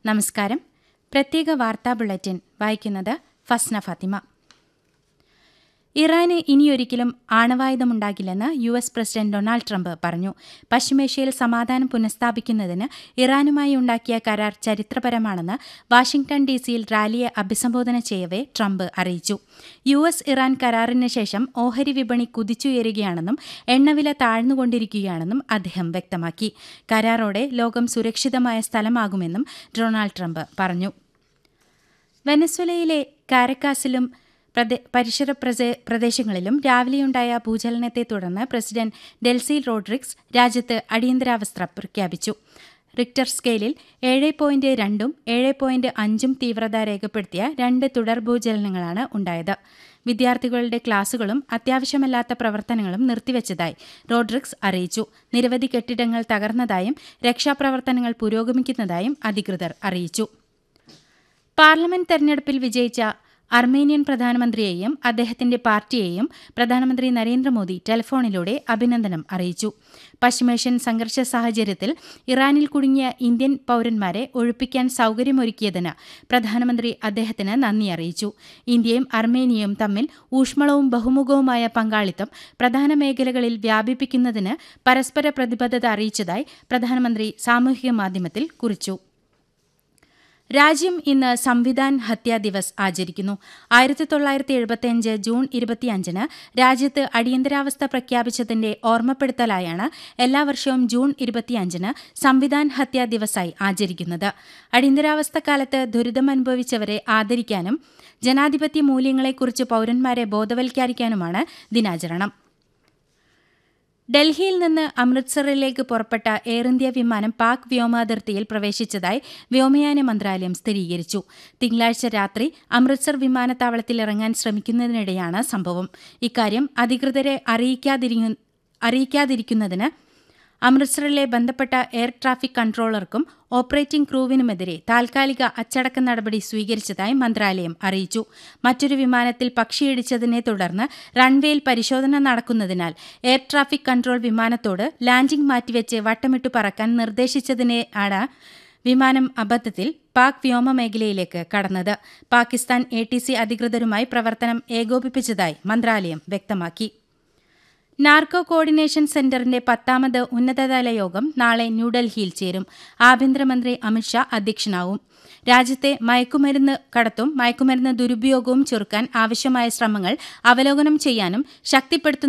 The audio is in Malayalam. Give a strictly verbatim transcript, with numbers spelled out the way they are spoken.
നമസ്കാരം. പ്രത്യേക വാർത്താ ബുള്ളറ്റിൻ വായിക്കുന്നത് ഫസ്ന ഫാത്തിമ. ഇറാന് ഇനിയൊരിക്കലും ആണവായുധമുണ്ടാകില്ലെന്ന് U S president Donald Trump പറഞ്ഞു. പശ്ചിമേഷ്യയിൽ സമാധാനം പുനഃസ്ഥാപിക്കുന്നതിന് ഇറാനുമായി ഉണ്ടാക്കിയ കരാർ ചരിത്രപരമാണെന്ന് വാഷിംഗ്ടൺ ഡി സിയിൽ റാലിയെ അഭിസംബോധന ചെയ്യവെ ട്രംപ് അറിയിച്ചു. യു എസ് ഇറാൻ കരാറിന് ശേഷം ഓഹരി വിപണി കുതിച്ചുയരുകയാണെന്നും എണ്ണവില താഴ്ന്നുകൊണ്ടിരിക്കുകയാണെന്നും അദ്ദേഹം വ്യക്തമാക്കി. കരാറോടെ ലോകം സുരക്ഷിതമായ സ്ഥലമാകുമെന്നും ഡൊണാൾഡ് ട്രംപ് പറഞ്ഞു. വെനസ്വേലയിലെ കാരക്കാസിലും പരിസര പ്രദേശങ്ങളിലും രാവിലെയുണ്ടായ ഭൂചലനത്തെ തുടർന്ന് പ്രസിഡന്റ് ഡെൽസി റോഡ്രിഗ്സ് രാജ്യത്ത് അടിയന്തരാവസ്ഥ പ്രഖ്യാപിച്ചു. റിക്ടർ സ്കെയിലിൽ ഏഴ് പോയിന്റ് രണ്ടും ഏഴ് പോയിന്റ് അഞ്ചും തീവ്രത രേഖപ്പെടുത്തിയ രണ്ട് തുടർ ഭൂചലനങ്ങളാണ് ഉണ്ടായത്. വിദ്യാർത്ഥികളുടെ ക്ലാസുകളും അത്യാവശ്യമല്ലാത്ത പ്രവർത്തനങ്ങളും നിർത്തിവച്ചതായി റോഡ്രിഗ്സ് അറിയിച്ചു. നിരവധി കെട്ടിടങ്ങൾ തകർന്നതായും രക്ഷാപ്രവർത്തനങ്ങൾ പുരോഗമിക്കുന്നതായും അധികൃതർ അറിയിച്ചു. പാർലമെന്റ് തെരഞ്ഞെടുപ്പിൽ വിജയിച്ച അർമേനിയൻ പ്രധാനമന്ത്രിയെയും അദ്ദേഹത്തിന്റെ പാർട്ടിയെയും പ്രധാനമന്ത്രി നരേന്ദ്രമോദി ടെലിഫോണിലൂടെ അഭിനന്ദനം അറിയിച്ചു. പശ്ചിമേഷ്യൻ സംഘർഷ സാഹചര്യത്തിൽ ഇറാനിൽ കുടുങ്ങിയ ഇന്ത്യൻ പൌരന്മാരെ ഒഴിപ്പിക്കാൻ സൌകര്യമൊരുക്കിയതിന് പ്രധാനമന്ത്രി അദ്ദേഹത്തിന് നന്ദി അറിയിച്ചു. ഇന്ത്യയും അർമേനിയയും തമ്മിൽ ഊഷ്മളവും ബഹുമുഖവുമായ പങ്കാളിത്തം പ്രധാന മേഖലകളിൽ വ്യാപിപ്പിക്കുന്നതിന് പരസ്പര പ്രതിബദ്ധത അറിയിച്ചതായി പ്രധാനമന്ത്രി സാമൂഹിക മാധ്യമത്തിൽ കുറിച്ചു. രാജ്യം ഇന്ന് സംവിധാൻ ഹത്യാ ദിവസ് ആചരിക്കുന്നു. ആയിരത്തി തൊള്ളായിരത്തി എഴുപത്തിയഞ്ച് ജൂൺ ഇരുപത്തിയഞ്ചിന് രാജ്യത്ത് അടിയന്തരാവസ്ഥ പ്രഖ്യാപിച്ചതിന്റെ ഓർമ്മപ്പെടുത്തലായാണ് എല്ലാ വർഷവും ജൂൺ ഇരുപത്തിയഞ്ചിന് സംവിധാൻ ഹത്യാ ദിവസായി ആചരിക്കുന്നത്. അടിയന്തരാവസ്ഥ കാലത്ത് ദുരിതമനുഭവിച്ചവരെ ആദരിക്കാനും ജനാധിപത്യ മൂല്യങ്ങളെക്കുറിച്ച് പൌരന്മാരെ ബോധവൽക്കരിക്കാനുമാണ് ദിനാചരണം. ഡൽഹിയിൽ നിന്ന് അമൃത്സറിലേക്ക് പുറപ്പെട്ട എയർ ഇന്ത്യ വിമാനം പാക് വ്യോമാതിർത്തിയിൽ പ്രവേശിച്ചതായി വ്യോമയാന മന്ത്രാലയം സ്ഥിരീകരിച്ചു. തിങ്കളാഴ്ച രാത്രി അമൃത്സർ വിമാനത്താവളത്തിൽ ഇറങ്ങാൻ ശ്രമിക്കുന്നതിനിടെയാണ് സംഭവം. ഇക്കാര്യം അധികൃതരെ അറിയിക്കാതിരിക്കുന്നതിന് അമൃത്സറിലെ ബന്ധപ്പെട്ട എയർ ട്രാഫിക് കൺട്രോളർക്കും ഓപ്പറേറ്റിംഗ് ക്രൂവിനുമെതിരെ താൽക്കാലിക അച്ചടക്ക നടപടി സ്വീകരിച്ചതായി മന്ത്രാലയം അറിയിച്ചു. മറ്റൊരു വിമാനത്തിൽ പക്ഷിയിടിച്ചതിനെ തുടർന്ന് റൺവേയിൽ പരിശോധന നടക്കുന്നതിനാൽ എയർ ട്രാഫിക് കൺട്രോൾ വിമാനത്തോട് ലാൻഡിംഗ് മാറ്റിവെച്ച് വട്ടമിട്ടു പറക്കാൻ നിർദ്ദേശിച്ചതിനെയാണ് വിമാനം അബദ്ധത്തിൽ പാക് വ്യോമമേഖലയിലേക്ക് കടന്നത്. പാകിസ്ഥാൻ എ ടി സി അധികൃതരുമായി പ്രവർത്തനം ഏകോപിപ്പിച്ചതായി മന്ത്രാലയം വ്യക്തമാക്കി. നാർക്കോ കോർഡിനേഷൻ സെന്ററിന്റെ പത്താമത് ഉന്നതതല യോഗം നാളെ ന്യൂഡൽഹിയിൽ ചേരും. ആഭ്യന്തരമന്ത്രി അമിത്ഷാ അധ്യക്ഷനാവും. രാജ്യത്തെ മയക്കുമരുന്ന് കടത്തും മയക്കുമരുന്ന് ദുരുപയോഗവും ചെറുക്കാൻ ആവശ്യമായ ശ്രമങ്ങൾ അവലോകനം ചെയ്യാനും ശക്തിപ്പെടുത്തുന്ന